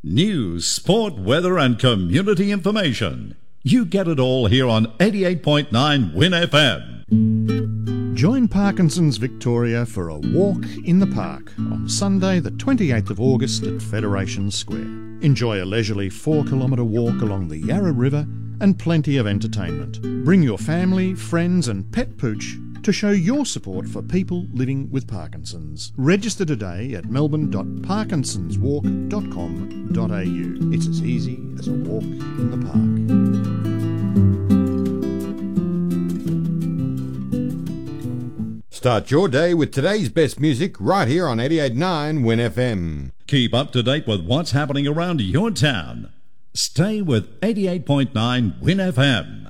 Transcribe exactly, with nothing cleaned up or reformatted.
News, sport, weather and community information. You get it all here on eighty-eight point nine Win F M. Join Parkinson's Victoria for a walk in the park on Sunday the twenty-eighth of August at Federation Square. Enjoy a leisurely four kilometre walk along the Yarra River and plenty of entertainment. Bring your family, friends and pet pooch to show your support for people living with Parkinson's. Register today at melbourne dot parkinsons walk dot com dot a u. It's as easy as a walk in the park. Start your day with today's best music right here on eighty-eight point nine Win F M. Keep up to date with what's happening around your town. Stay with eighty-eight point nine Win F M.